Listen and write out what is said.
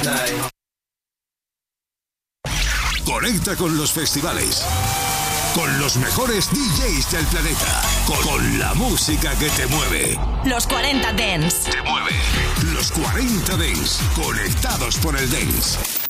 Conecta con los festivales, con los mejores DJs del planeta, con la música que te mueve. Los 40 Dance. Te mueve. Los 40 Dance, conectados por el Dance.